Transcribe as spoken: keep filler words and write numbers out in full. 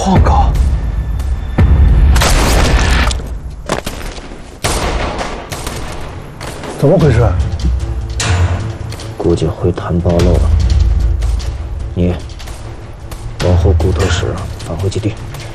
报告。怎么回事？ 估计会谈暴露了。你往后骨头室返回基地。